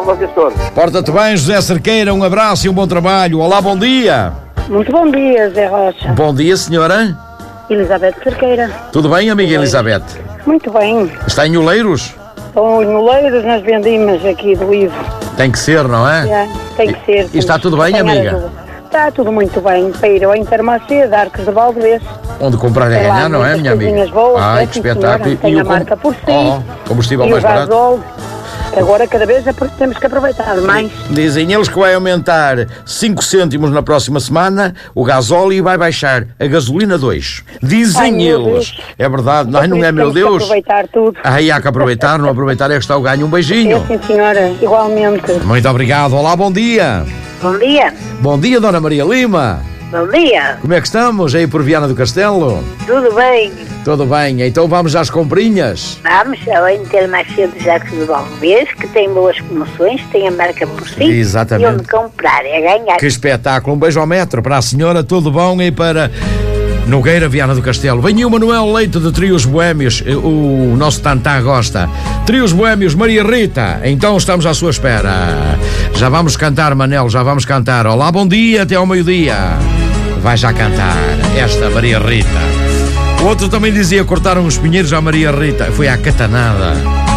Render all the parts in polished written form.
Porta-te bem, José Cerqueira, um abraço e um bom trabalho. Olá, bom dia. Muito bom dia, Zé Rocha. Bom dia, senhora. Elizabeth Cerqueira. Tudo bem, amiga Elizabeth? Muito bem. Está em Oleiros? Estão em Oleiros nas vendimas aqui do Ivo. Tem que ser, não é? Tem que ser. E está tudo bem, amiga? Está tudo muito bem. Para ir ao Intermarché, de Arcos de Valdevez. Onde comprar é ganhar, não é, minha amiga? Boas, ai, que espetáculo. Tem a marca por si. Combustível e mais barato. Gasol. Agora cada vez temos que aproveitar mais. Dizem eles que vai aumentar 5 cêntimos na próxima semana o gasóleo e vai baixar a gasolina 2. Dizem eles. É verdade, não é, meu Deus? Aproveitar tudo. Aí há que aproveitar, não aproveitar é que está o ganho. Um beijinho. Sim, senhora, igualmente. Muito obrigado. Olá, bom dia. Bom dia. Bom dia, Dona Maria Lima. Bom dia. Como é que estamos aí por Viana do Castelo? Tudo bem? Tudo bem, então vamos às comprinhas? Vamos ao Intermarché de Jacques de Valdevez, que tem boas promoções, tem a marca por si. Exatamente. E onde comprar é ganhar. Que espetáculo, um beijo ao metro para a senhora, tudo bom, e para Nogueira, Viana do Castelo. Vem o Manuel Leite de Trios Boémios, o nosso Tantá gosta. Trios Boémios, Maria Rita, então estamos à sua espera. Já vamos cantar, Manel, já vamos cantar. Olá, bom dia, até ao meio-dia. Vai já cantar esta Maria Rita. O outro também dizia: cortaram os pinheiros à Maria Rita. Foi à catanada.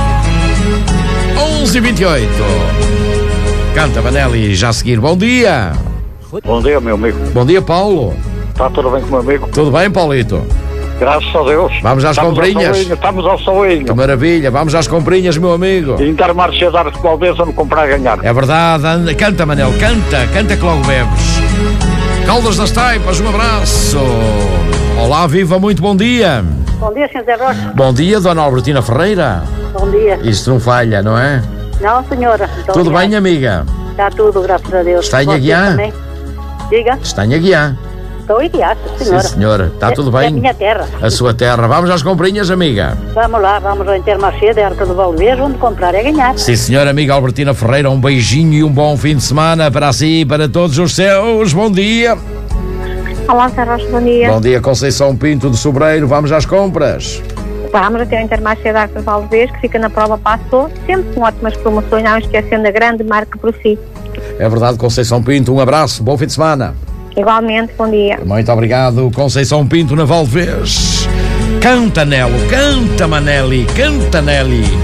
11h28. Canta, Manelli, já a seguir. Bom dia. Bom dia, meu amigo. Bom dia, Paulo. Está tudo bem com o meu amigo? Tudo bem, Paulito? Graças a Deus. Vamos às comprinhas. Estamos ao solinho. Que maravilha. Vamos às comprinhas, meu amigo. Intermarché de Arcos de Valdevez, onde comprar a ganhar. É verdade. Anda. Canta, Manel. Canta que logo bebes. Caldas das Taipas, um abraço. Olá, viva, muito bom dia. Bom dia, Sr. Zé Rocha. Bom dia, Dona Albertina Ferreira. Bom dia. Isto não falha, não é? Não, senhora. Tudo bem, amiga? Está tudo, graças a Deus. Está em Aguiar? Diga. Está em Aguiar? Estou em Aguiar, senhora. Sim, senhora. Está tudo bem? É a minha terra. A sua terra. Vamos às comprinhas, amiga? Vamos lá, vamos ao Intermarché de Arcos de Valdevez, onde comprar é ganhar. Sim, senhora, amiga Albertina Ferreira, um beijinho e um bom fim de semana para si e para todos os seus. Bom dia. Olá, Zé Rocha, bom dia. Bom dia, Conceição Pinto de Sobreiro. Vamos às compras. Vamos até ao Intermarché de Arcos de Valdevez, que fica na prova Passou, sempre com ótimas promoções, não esquecendo a grande marca por si. É verdade, Conceição Pinto, um abraço, bom fim de semana. Igualmente, bom dia. Muito obrigado, Conceição Pinto na Valdevez. Canta, Nelo, canta, Manelli, canta, Nelly.